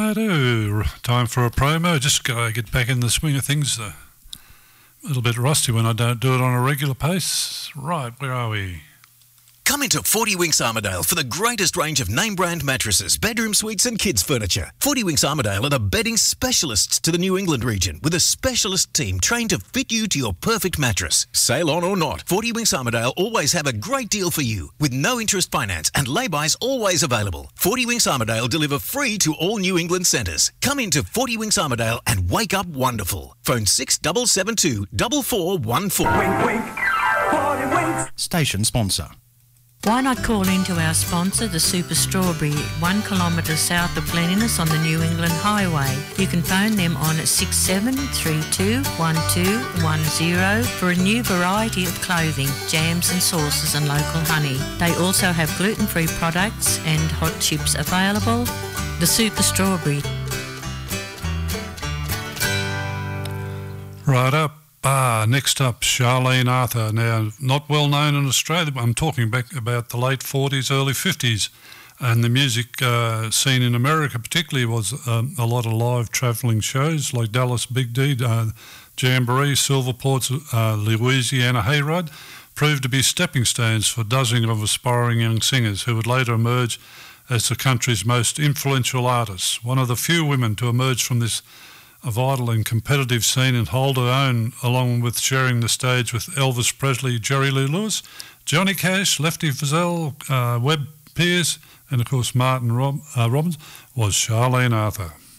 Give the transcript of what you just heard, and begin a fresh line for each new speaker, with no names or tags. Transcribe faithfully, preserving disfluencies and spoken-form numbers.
Righto, time for a promo. Just gotta get back in the swing of things. A little bit rusty when I don't do it on a regular pace. Right, where are we?
Come into Forty Winks Armidale for the greatest range of name-brand mattresses, bedroom suites and kids' furniture. Forty Winks Armidale are the bedding specialists to the New England region with a specialist team trained to fit you to your perfect mattress. Sale on or not, Forty Winks Armidale always have a great deal for you with no interest finance and lay-bys always available. Forty Winks Armidale deliver free to all New England centres. Come into Forty Winks Armidale and wake up wonderful. Phone six seven seven two, four four one four.
Wink, wink. Forty Winks.
Station sponsor.
Why not call in to our sponsor, the Super Strawberry, one kilometre south of Cleanliness on the New England Highway. You can phone them on six seven three two, one two one zero for a new variety of clothing, jams and sauces and local honey. They also have gluten-free products and hot chips available. The Super Strawberry.
Right up. Ah, next up, Charlene Arthur. Now, not well known in Australia, but I'm talking back about the late forties, early fifties. And the music uh, scene in America particularly was um, a lot of live travelling shows like Dallas Big D, uh, Jamboree, Silverport's uh, Louisiana Hayride, proved to be stepping stones for dozens of aspiring young singers who would later emerge as the country's most influential artists. One of the few women to emerge from this a vital and competitive scene and hold her own, along with sharing the stage with Elvis Presley, Jerry Lee Lewis, Johnny Cash, Lefty Frizzell, uh, Webb Pierce, and of course Martin Rob- uh, Robbins, was Charlene Arthur.